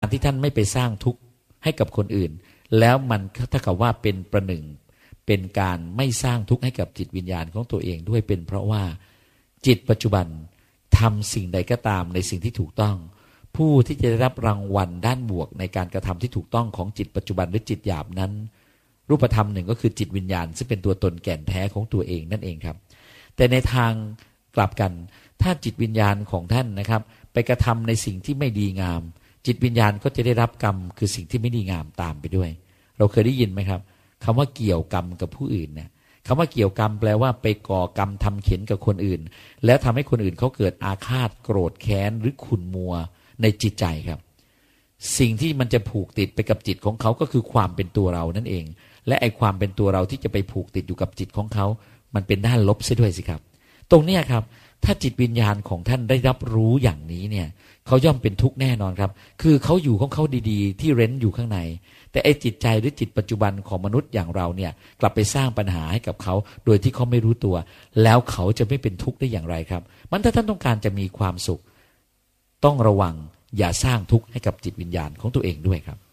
ที่ท่านไม่ไปสร้างทุกข์ให้กับคนอื่นแล้วมันถ้ากับว่าเป็นประหนึ่งเป็นการไม่สร้างทุกข์ให้กับจิตวิญญาณของตัวเองด้วยเป็นเพราะว่าจิตปัจจุบันทำสิ่งใดก็ตามในสิ่งที่ถูกต้องผู้ที่จะได้รับรางวัลด้านบวกในการกระทำที่ถูกต้องของจิตปัจจุบันหรือจิตหยาบนั้นรูปธรรมหนึ่งก็คือจิตวิญญาณซึ่งเป็นตัวตนแก่นแท้ของตัวเองนั่นเองครับแต่ในทางกลับกันถ้าจิตวิญญาณของท่านนะครับไปกระทำในสิ่งที่ไม่ดีงามจิตวิญญาณก็จะได้รับกรรมคือสิ่งที่ไม่ดีงามตามไปด้วยเราเคยได้ยินไหมครับคำว่าเกี่ยวกรรมกับผู้อื่นเนี่ยคำว่าเกี่ยวกรรมแปลว่าไปก่อกรรมทำเข็ญกับคนอื่นแล้วทำให้คนอื่นเขาเกิดอาฆาตโกรธแค้นหรือขุ่นมัวในจิตใจครับสิ่งที่มันจะผูกติดไปกับจิตของเขาก็คือความเป็นตัวเรานั่นเองและไอความเป็นตัวเราที่จะไปผูกติดอยู่กับจิตของเขามันเป็นด้านลบซะด้วยสิครับตรงนี้ครับถ้าจิตวิญญาณของท่านได้รับรู้อย่างนี้เนี่ยเขาย่อมเป็นทุกข์แน่นอนครับคือเขาอยู่ของเขาดีๆที่เร้นอยู่ข้างในแต่ไอ้จิตใจหรือจิตปัจจุบันของมนุษย์อย่างเราเนี่ยกลับไปสร้างปัญหาให้กับเขาโดยที่เขาไม่รู้ตัวแล้วเขาจะไม่เป็นทุกข์ได้อย่างไรครับมันถ้าท่านต้องการจะมีความสุขต้องระวังอย่าสร้างทุกข์ให้กับจิตวิญญาณของตัวเองด้วยครับ